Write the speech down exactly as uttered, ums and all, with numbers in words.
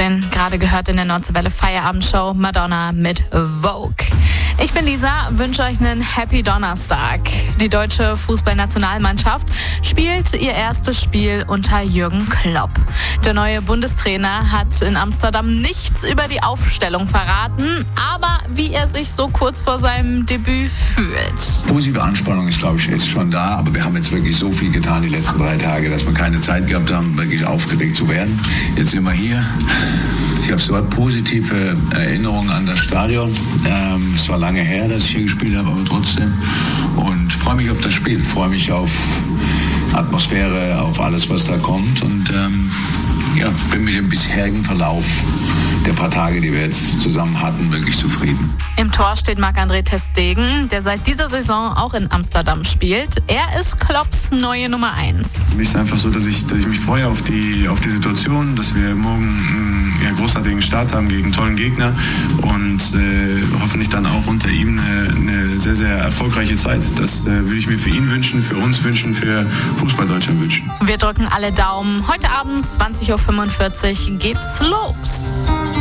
achtzehn. Gerade gehört in der Deutsche Welle Feierabendshow Madonna mit Vogue. Ich bin Lisa, wünsche euch einen Happy Donnerstag. Die deutsche Fußballnationalmannschaft spielt ihr erstes Spiel unter Jürgen Klopp. Der neue Bundestrainer hat in Amsterdam nichts über die Aufstellung verraten, aber wie er sich so kurz vor seinem Debüt fühlt. Positive Anspannung ist, glaube ich, jetzt schon da, aber wir haben jetzt wirklich so viel getan die letzten drei Tage, dass wir keine Zeit gehabt haben, wirklich aufgeregt zu werden. Jetzt sind wir hier. Ich habe so positive Erinnerungen an das Stadion. Ähm, es war lange her, dass ich hier gespielt habe, aber trotzdem. Und freue mich auf das Spiel, freue mich auf Atmosphäre, auf alles, was da kommt. Und ähm, ja, bin mit dem bisherigen Verlauf der paar Tage, die wir jetzt zusammen hatten, wirklich zufrieden. Im Tor steht Marc-André ter Stegen, der seit dieser Saison auch in Amsterdam spielt. Er ist Klopps neue Nummer eins. Für mich ist es einfach so, dass ich, dass ich mich freue auf die, auf die Situation, dass wir morgen einen ja, großartigen Start haben gegen einen tollen Gegner und äh, hoffentlich dann auch unter ihm eine, eine sehr, sehr erfolgreiche Zeit. Das äh, würde ich mir für ihn wünschen, für uns wünschen, für Fußball Deutschland wünschen. Wir drücken alle Daumen. Heute Abend zwanzig Uhr fünfundvierzig geht's los.